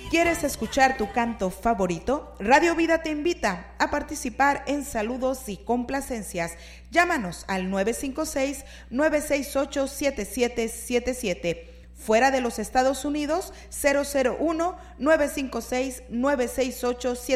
¿Quieres escuchar tu canto favorito? Radio Vida te invita a participar en saludos y complacencias. Llámanos al 956-968-7777. Fuera de los Estados Unidos, 001-956-968-7777.